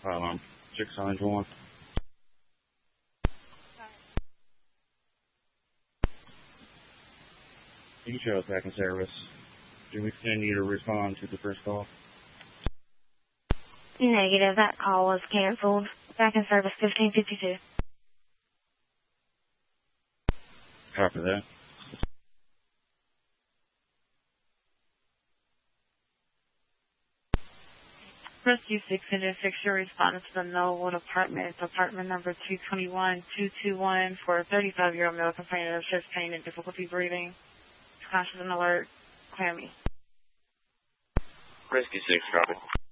691. You show us back in service. Do we still need to respond to the first call? Negative. That call was canceled. Back in service 1552. Copy that. Rescue 606, you're responding to the Knollwood Apartments, apartment number 221-221 for a 35-year-old male complaining of chest pain and difficulty breathing. Conscious and alert. Clear me. Rescue 6, copy.